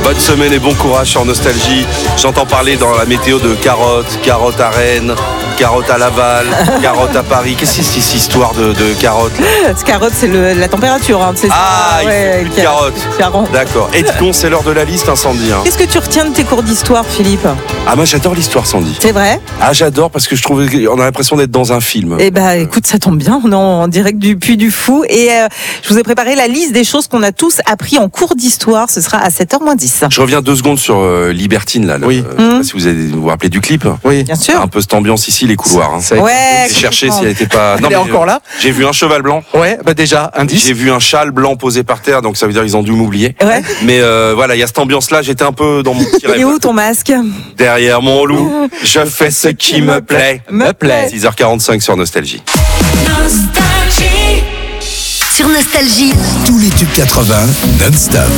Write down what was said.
Bonne semaine et bon courage sur Nostalgie. J'entends parler dans la météo de carottes à Rennes, carottes à Laval, carottes à Paris. Qu'est-ce que c'est cette histoire de carottes là? Carotte, c'est la température. Hein, c'est Ah, il fait plus de carottes. D'accord. Et dis donc, c'est l'heure de la liste incendie. Hein. Qu'est-ce que tu retiens de tes cours d'histoire, Philippe? Ah, moi j'adore l'histoire, Sandy. C'est vrai? Ah, j'adore parce que je trouve qu'on a l'impression d'être dans un film. Eh ben, écoute, ça tombe bien. On est en direct du Puy du Fou. Et je vous ai préparé la liste des choses qu'on a tous appris en cours d'histoire. Ce sera à 7h-10. Je reviens 2 secondes sur Libertine, là. Oui. Je sais pas si vous vous rappelez du clip. Oui, Bien sûr. Un peu cette ambiance ici, les couloirs. Hein. Ouais. J'ai cherché si elle était pas. Elle est encore là. J'ai vu un cheval blanc. Ouais, bah déjà, indice. J'ai vu un châle blanc posé par terre, donc ça veut dire qu'ils ont dû m'oublier. Ouais. Mais voilà, il y a cette ambiance-là. J'étais un peu dans mon petit rêve. Il est où ton masque? Derrière mon loup, je fais ce qui me plaît. 6h45 sur Nostalgie. Sur Nostalgie. Tous les tubes 80 non-stop.